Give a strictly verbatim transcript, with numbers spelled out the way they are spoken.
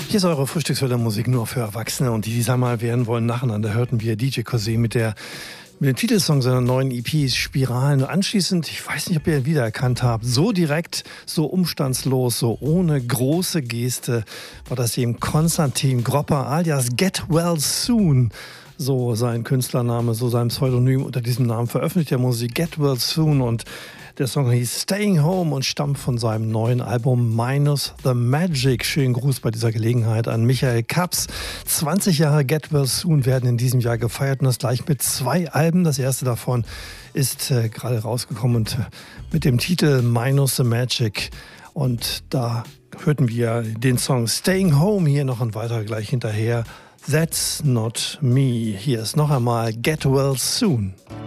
Hier ist eure Frühstückswelle Musik nur für Erwachsene und die, die mal werden wollen, nacheinander hörten wir D J Kosé mit der mit dem Titelsong seiner neuen E P Spiralen. Und anschließend, ich weiß nicht, ob ihr ihn wiedererkannt habt, so direkt, so umstandslos, so ohne große Geste, war das eben Konstantin Gropper alias Get Well Soon. So sein Künstlername, so sein Pseudonym. Unter diesem Namen veröffentlicht er Musik Get Well Soon und der Song hieß Staying Home und stammt von seinem neuen Album Minus the Magic. Schönen Gruß bei dieser Gelegenheit an Michael Kaps. zwanzig Jahre Get Well Soon werden in diesem Jahr gefeiert und das gleich mit zwei Alben. Das erste davon ist äh, gerade rausgekommen und äh, mit dem Titel Minus the Magic. Und da hörten wir den Song Staying Home, hier noch ein weiterer gleich hinterher. That's Not Me. Hier ist noch einmal Get Well Soon.